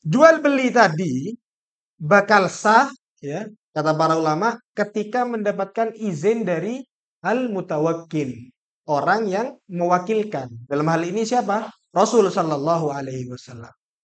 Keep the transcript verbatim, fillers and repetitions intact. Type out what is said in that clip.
Jual beli tadi bakal sah, ya, kata para ulama, ketika mendapatkan izin dari al-mutawakkil, orang yang mewakilkan. Dalam hal ini siapa? Rasul sallallahu alaihi wasallam.